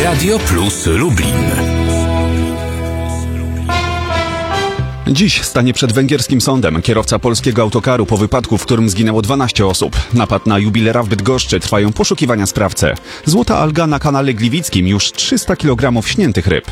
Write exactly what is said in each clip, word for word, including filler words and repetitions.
Radio Plus Lublin. Dziś stanie przed węgierskim sądem kierowca polskiego autokaru po wypadku, w którym zginęło dwanaście osób. Napad na jubilera w Bydgoszczy, trwają poszukiwania sprawcy. Złota Alga na kanale Gliwickim, już trzysta kilogramów śniętych ryb.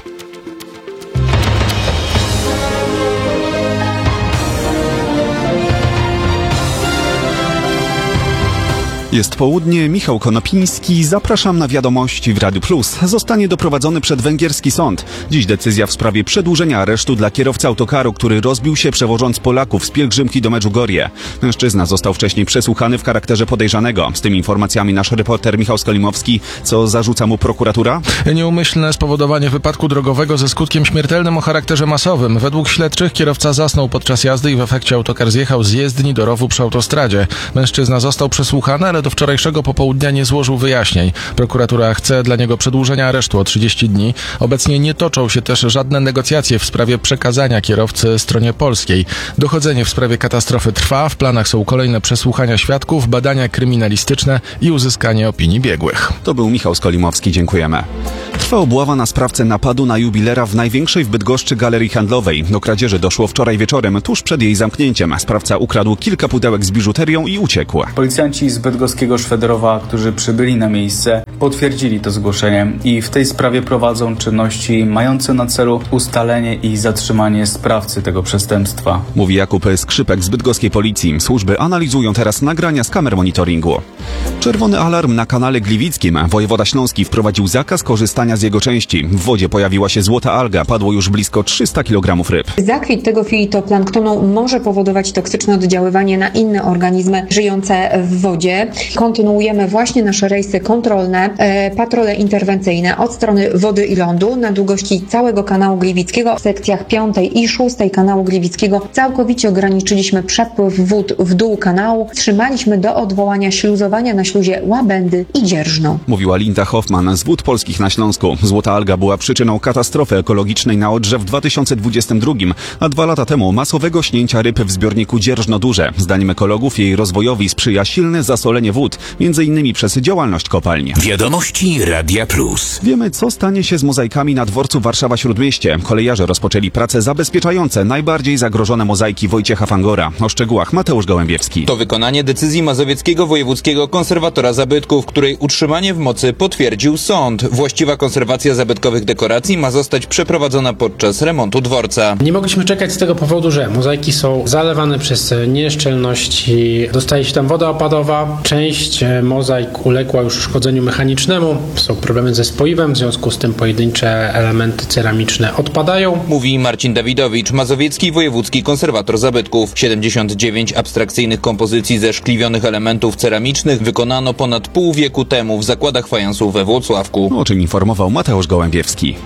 Jest południe, Michał Konopiński, zapraszam na wiadomości w Radiu Plus. Zostanie doprowadzony przed węgierski sąd. Dziś decyzja w sprawie przedłużenia aresztu dla kierowcy autokaru, który rozbił się przewożąc Polaków z pielgrzymki do Medjugorje. Mężczyzna został wcześniej przesłuchany w charakterze podejrzanego. Z tymi informacjami nasz reporter Michał Skolimowski. Co zarzuca mu prokuratura? Nieumyślne spowodowanie wypadku drogowego ze skutkiem śmiertelnym o charakterze masowym. Według śledczych kierowca zasnął podczas jazdy i w efekcie autokar zjechał z jezdni do rowu przy autostradzie. Mężczyzna został przesłuchany, ale do wczorajszego popołudnia nie złożył wyjaśnień. Prokuratura chce dla niego przedłużenia aresztu o trzydzieści dni. Obecnie nie toczą się też żadne negocjacje w sprawie przekazania kierowcy stronie polskiej. Dochodzenie w sprawie katastrofy trwa. W planach są kolejne przesłuchania świadków, badania kryminalistyczne i uzyskanie opinii biegłych. To był Michał Skolimowski, dziękujemy. Trwa obława na sprawcę napadu na jubilera w największej w Bydgoszczy galerii handlowej. Do kradzieży doszło wczoraj wieczorem, tuż przed jej zamknięciem. Sprawca ukradł kilka pudełek z biżuterią i uciekł. Policjanci z bydgoskiego Szwederowa, którzy przybyli na miejsce, potwierdzili to zgłoszenie i w tej sprawie prowadzą czynności mające na celu ustalenie i zatrzymanie sprawcy tego przestępstwa. Mówi Jakub Skrzypek z bydgoskiej policji. Służby analizują teraz nagrania z kamer monitoringu. Czerwony alarm na kanale Gliwickim. Wojewoda śląski wprowadził zakaz korzystania z jego części. W wodzie pojawiła się złota alga, padło już blisko trzysta kilogramów ryb. Zakwit tego fitoplanktonu może powodować toksyczne oddziaływanie na inne organizmy żyjące w wodzie. Kontynuujemy właśnie nasze rejsy kontrolne, e, patrole interwencyjne od strony wody i lądu na długości całego kanału Gliwickiego. W sekcjach piątej i szóstej kanału Gliwickiego całkowicie ograniczyliśmy przepływ wód w dół kanału. Wstrzymaliśmy do odwołania śluzowania na śluzie Łabędy i Dzierżno. Mówiła Linda Hoffman z Wód Polskich na Śląsku. Złota alga była przyczyną katastrofy ekologicznej na Odrze w dwa tysiące dwudziestym drugim, a dwa lata temu masowego śnięcia ryb w zbiorniku Dzierżno Duże. Zdaniem ekologów jej rozwojowi sprzyja silne zasolenie wód, między innymi przez działalność kopalni. Wiadomości Radia Plus. Wiemy, co stanie się z mozaikami na dworcu Warszawa-Śródmieście. Kolejarze rozpoczęli prace zabezpieczające najbardziej zagrożone mozaiki Wojciecha Fangora. O szczegółach Mateusz Gołębiewski. To wykonanie decyzji mazowieckiego wojewódzkiego konserwatora zabytków, której utrzymanie w mocy potwierdził sąd. Właściwa konserwacja zabytkowych dekoracji ma zostać przeprowadzona podczas remontu dworca. Nie mogliśmy czekać z tego powodu, że mozaiki są zalewane przez nieszczelności, dostaje się tam woda opadowa, część mozaik uległa już uszkodzeniu mechanicznemu, są problemy ze spoiwem, w związku z tym pojedyncze elementy ceramiczne odpadają. Mówi Marcin Dawidowicz, mazowiecki wojewódzki konserwator zabytków. siedemdziesiąt dziewięć abstrakcyjnych kompozycji ze szkliwionych elementów ceramicznych wykonano ponad pół wieku temu w zakładach fajansu we Włocławku. O czym informował Mateusz Gołębiewski.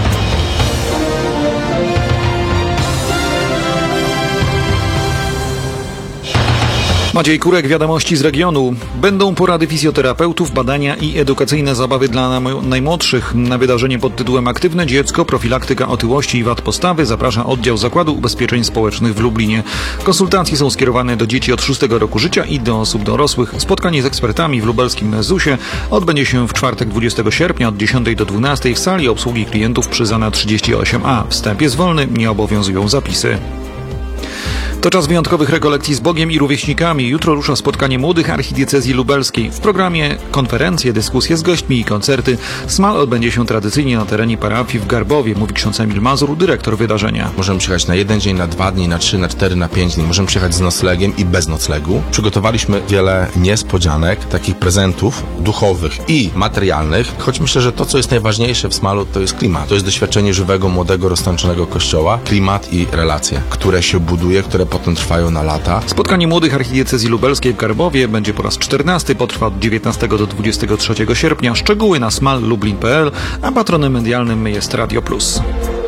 Maciej Kurek, wiadomości z regionu. Będą porady fizjoterapeutów, badania i edukacyjne zabawy dla najmłodszych. Na wydarzenie pod tytułem Aktywne dziecko, profilaktyka otyłości i wad postawy zaprasza oddział Zakładu Ubezpieczeń Społecznych w Lublinie. Konsultacje są skierowane do dzieci od szóstego roku życia i do osób dorosłych. Spotkanie z ekspertami w lubelskim zusie odbędzie się w czwartek dwudziestego sierpnia od dziesiątej do dwunastej w sali obsługi klientów przy Zana trzydzieści osiem A. Wstęp jest wolny, nie obowiązują zapisy. To czas wyjątkowych rekolekcji z Bogiem i rówieśnikami. Jutro rusza spotkanie młodych archidiecezji lubelskiej. W programie konferencje, dyskusje z gośćmi i koncerty. Smal odbędzie się tradycyjnie na terenie parafii w Garbowie, mówi ksiądz Emil Mazur, dyrektor wydarzenia. Możemy przyjechać na jeden dzień, na dwa dni, na trzy, na cztery, na pięć dni. Możemy przyjechać z noclegiem i bez noclegu. Przygotowaliśmy wiele niespodzianek, takich prezentów duchowych i materialnych, choć myślę, że to, co jest najważniejsze w Smalu, to jest klimat. To jest doświadczenie żywego, młodego, roztańczonego kościoła. Klimat i relacje, które się buduje, które potem trwają na lata. Spotkanie młodych archidiecezji lubelskiej w Garbowie będzie po raz czternasty, potrwa od dziewiętnastego do dwudziestego trzeciego sierpnia. Szczegóły na smal lublin kropka p l, a patronem medialnym jest Radio Plus.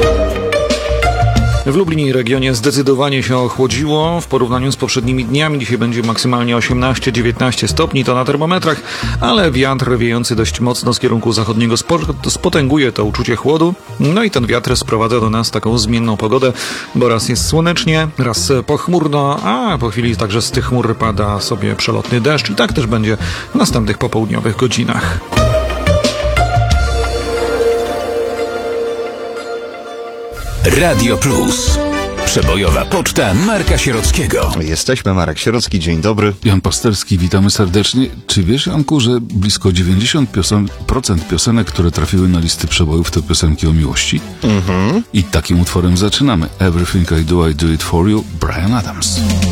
W Lublinie i regionie zdecydowanie się ochłodziło w porównaniu z poprzednimi dniami. Dzisiaj będzie maksymalnie osiemnaście dziewiętnaście stopni, to na termometrach, ale wiatr wiejący dość mocno z kierunku zachodniego spotęguje to uczucie chłodu. No i ten wiatr sprowadza do nas taką zmienną pogodę, bo raz jest słonecznie, raz pochmurno, a po chwili także z tych chmur pada sobie przelotny deszcz i tak też będzie w następnych popołudniowych godzinach. Radio Plus. Przebojowa poczta Marka Sierockiego. Jesteśmy, Marek Sierocki, dzień dobry. Jan Pasterski, witamy serdecznie. Czy wiesz, Janku, że blisko dziewięćdziesiąt procent piosenek, które trafiły na listy przebojów, to piosenki o miłości? Mhm. I takim utworem zaczynamy. Everything I Do, I Do It For You, Bryan Adams.